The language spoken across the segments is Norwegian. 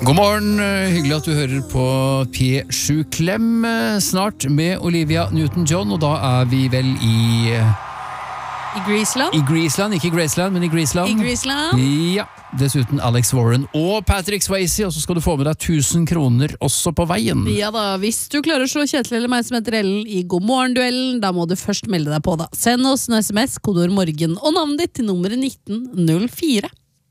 God morgen, hyggelig at du hører på P7 Klem snart med Olivia Newton-John, og da vi vel I Greaseland? I Greaseland, ikke Graceland, men I Greaseland. I Greaseland? Ja, dessuten Alex Warren og Patrick Swayze, og så skal du få med deg 1000 kroner også på veien. Ja da, hvis du klarer å slå Kjetil eller meg som heter Ellen I God morgen-duellen, da må du først melde deg på da. Send oss en SMS, kodord morgen og navnet ditt til nummeret 1904.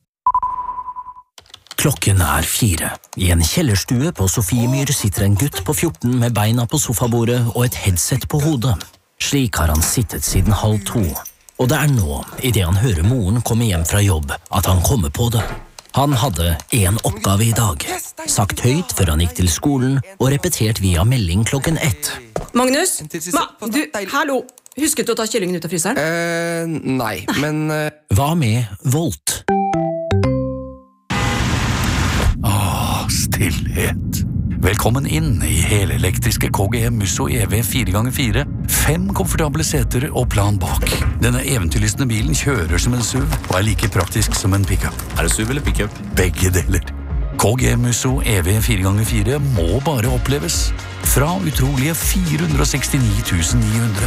Klokken 4. I en kjellerstue på Sofiemyr sitter en gutt på 14 med beina på sofabordet og et headset på hodet. Slik har han sittet siden 1:30. Og det nå, I det han hører moren komme hjem fra jobb, at han kommer på det. Han hadde en oppgave I dag. Sagt høyt før han gikk til skolen, og repetert via melding klokken 1. Magnus? Du, hallo! Husket du å ta kyllingen ut av fryseren? Nei, men... Hva med Volt? Stillhet. Velkommen inn I helelektriske KGM Musso EV 4x4. 5 komfortable seter og plan bak. Denne eventyrlystne bilen kjører som en SUV og like praktisk som en pickup. det SUV eller pickup? Begge deler. KGM Musso EV 4x4 må bare oppleves. Fra utrolige 469 900.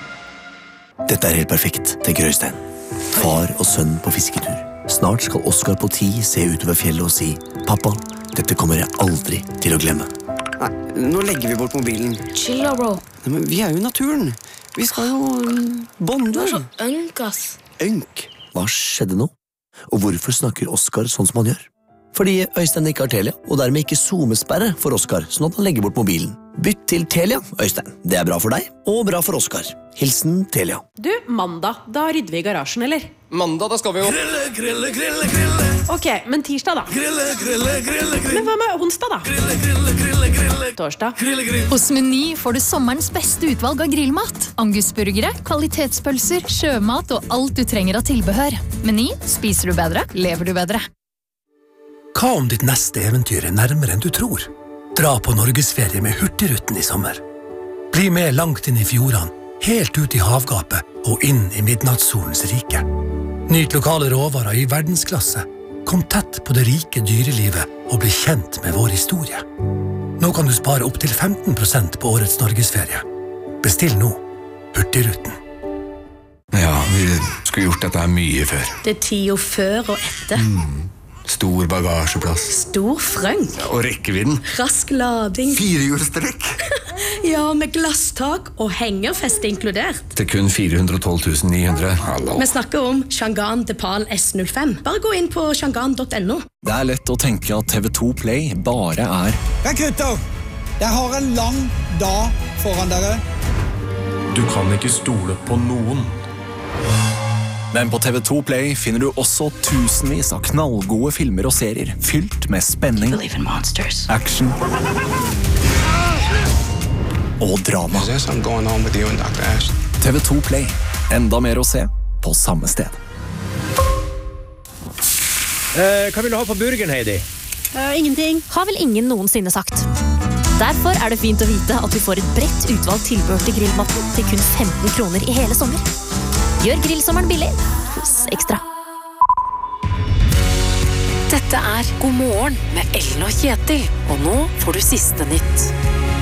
Dette helt perfekt, tenker Øystein. Far og sønn på fisketur. Snart skal Oscar på 10 se utover fjellet og si «Pappa, dette kommer jeg aldri til å glemme». Nei, nå legger vi bort mobilen. Chill da, bro. Nei, men vi jo I naturen. Vi skal jo bonde. Du så ønk, ass. Ønk? Hva skjedde nå? Og hvorfor snakker Oscar sånn som han gjør? Fordi Øystein ikke har Telia, og dermed ikke zoomesperre for Oscar, sånn at han legger bort mobilen. Bytt til Telia, Øystein. Det bra for deg, og bra for Oscar. Hilsen Telia. Du, mandag, da rydder vi I garasjen, eller? Mandag, da skal vi jo... Grille. Ok, men tirsdag da? Grille. Men hva med onsdag da? Grille. Torsdag? Hos Meny får du sommerens beste utvalg av grillmat. Angusburgere, kvalitetspølser, sjømat og alt du trenger av tilbehør. Meny, spiser du bedre, lever du bedre. Hva om ditt neste eventyr nærmere enn du tror? Dra på Norgesferie med Hurtigruten I sommer. Bli med langt inn I fjordene, helt ut I havgapet og inn I midnattssolens rike. Nyt lokale råvarer I verdensklasse. Kom tett på det rike dyrelivet og bli kjent med vår historie. Nå kan du spare opp til 15% på årets Norgesferie. Bestill nå. Hurtigruten. Ja, vi skulle gjort dette mye før. Det 10 år før og etter. Stor bagasjeplass. Stor frønk. Ja, og rekkevidden. Rask lading. 4-hjulstrekk. Ja, med glasstak og hengerfeste inkludert. Til kun 412 900. Hallo. Vi snakker om Shangan Depal S05. Bare gå inn på shangan.no. Det lett å tenke at TV2 Play bare Ja, gutter! Jeg har en lang dag foran dere. Du kan ikke stole på noen. Men på TV2 Play finner du også tusenvis av knallgode filmer og serier, fylt med spenning, action og drama. TV2 Play. Enda mer å se på samme sted. Hva vil du ha på burgeren, Heidi? Ingenting. Har vel ingen noensinne sagt. Derfor det fint å vite at du får et bredt utvalg tilbehør til grillmaten til kun 15 kroner I hele sommer. Gjør grillsommeren billig hos Ekstra. Dette God morgen med Ellen og Kjetil, og nå får du siste nytt.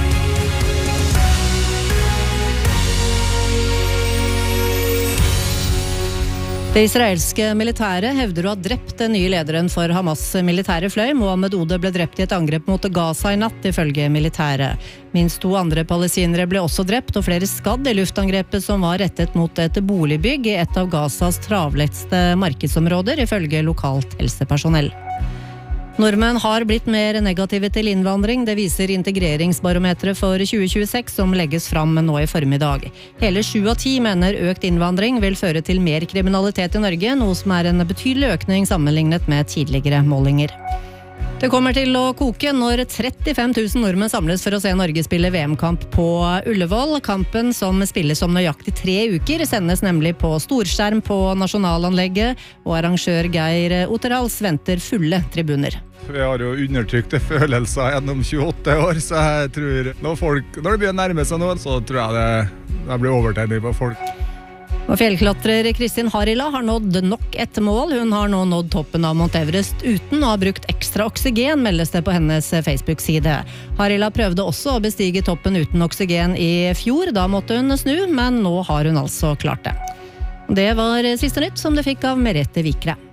Det israelske militæret hevder å ha drept den nye lederen for Hamas militære fløy. Mohammed Ode ble drept I et angrep mot Gaza I natt, ifølge militæret. Minst 2 andre palestinere ble også drept, og flere skadd I luftangrepet som var rettet mot et boligbygg I et av Gazas travleste markedsområder, ifølge lokalt helsepersonell. Nordmenn har blitt mer negative til innvandring, det viser integreringsbarometeret for 2026 som legges fram nå I formiddag. Hele 7 av 10 mener økt innvandring vil føre til mer kriminalitet I Norge, noe som en betydelig økning sammenlignet med tidligere målinger. Det kommer til å koke når 35 000 nordmenn samles for å se Norge spille VM-kamp på Ullevål. Kampen som spilles om nøyaktig 3 uker sendes nemlig på storskjerm på nasjonalanlegget, og arrangør Geir Otterhals venter fulle tribuner. Vi har jo undertrykte følelser gjennom 28 år, så jeg tror når det begynner å nærme seg nå, så tror jeg det blir overtenning på folk. Og fjellklatrer Kristin Harila har nådd nok et mål. Hun har nå nådd toppen av Mount Everest uten å ha brukt ekstra oksygen, meldes det på hennes Facebook-side. Harila prøvde også å bestige toppen uten oksygen i fjor. Da måtte hun snu, men nå har hun altså klart det. Det var siste nytt som du fikk av Merete Vikre.